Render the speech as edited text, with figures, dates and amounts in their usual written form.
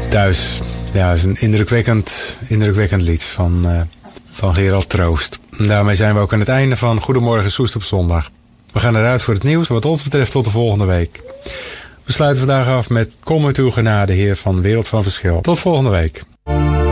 Thuis. Ja, het is een indrukwekkend lied van Gerald Troost. En daarmee zijn we ook aan het einde van Goedemorgen Soest op zondag. We gaan eruit voor het nieuws. Wat ons betreft tot de volgende week. We sluiten vandaag af met Kom met uw genade, Heer van Wereld van Verschil. Tot volgende week.